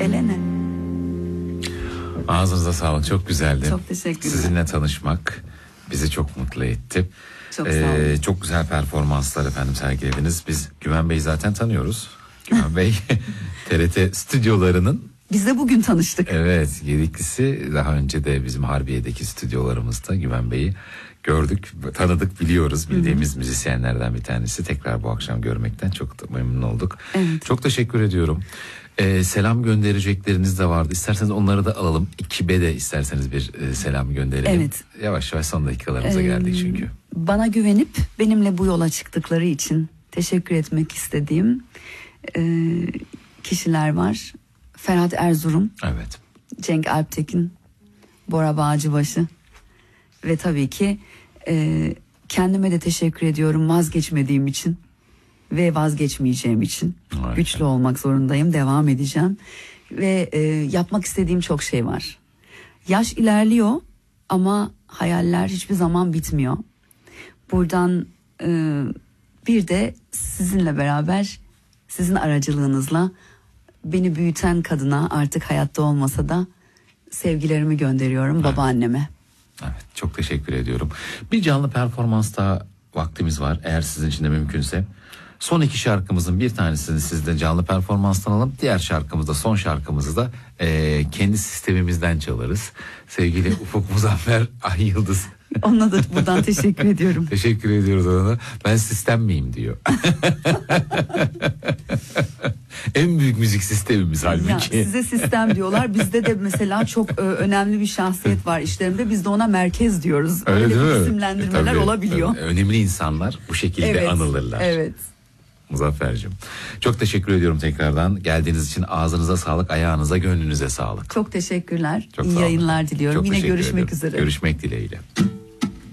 Elene. Ağzınıza sağlık, çok güzeldi. Çok teşekkürler. Sizinle tanışmak bizi çok mutlu etti. Çok sağ olun. Çok güzel performanslar efendim sergilediniz. Biz Güven Bey'i zaten tanıyoruz. Güven Bey TRT stüdyolarının. Biz de bugün tanıştık. Evet, Gediklisi, daha önce de bizim Harbiye'deki stüdyolarımızda Güven Bey'i gördük, tanıdık, biliyoruz. Bildiğimiz müzisyenlerden bir tanesi. Tekrar bu akşam görmekten çok da memnun olduk. Evet. Çok teşekkür ediyorum. Selam gönderecekleriniz de vardı. İsterseniz onları da alalım. Ekibe de isterseniz bir selam gönderelim. Evet. Yavaş yavaş son dakikalarımıza geldik çünkü. Bana güvenip benimle bu yola çıktıkları için teşekkür etmek istediğim kişiler var. Ferhat Erzurum, Evet. Cenk Alptekin, Bora Bağcıbaşı ve tabii ki kendime de teşekkür ediyorum vazgeçmediğim için ve vazgeçmeyeceğim için. Harika. Güçlü olmak zorundayım, devam edeceğim ve yapmak istediğim çok şey var. Yaş ilerliyor ama hayaller hiçbir zaman bitmiyor. Buradan bir de sizinle beraber, sizin aracılığınızla beni büyüten kadına, artık hayatta olmasa da sevgilerimi gönderiyorum, babaanneme. Evet, çok teşekkür ediyorum. Bir canlı performans daha vaktimiz var, eğer sizin için de mümkünse. Son iki şarkımızın bir tanesini sizden canlı performanstan alalım. Diğer şarkımızda, son şarkımızı da kendi sistemimizden çalarız. Sevgili Ufuk Muzaffer Ay Yıldız. Ona da buradan teşekkür ediyorum. Teşekkür ediyoruz ona. Ben sistem miyim diyor. En büyük müzik sistemimiz halbuki. Ya, size sistem diyorlar. Bizde de mesela çok önemli bir şahsiyet var işlerimde. Biz de ona merkez diyoruz. Öyle değil mi? isimlendirmeler Tabii, olabiliyor. tabii. Önemli insanlar bu şekilde Evet, anılırlar. evet. Muzaffer'cim, çok teşekkür ediyorum tekrardan. Geldiğiniz için ağzınıza sağlık, ayağınıza, gönlünüze sağlık. Çok teşekkürler. Çok İyi sağ olun. yayınlar diliyorum. Çok Yine teşekkür görüşmek ederim. üzere. Görüşmek dileğiyle.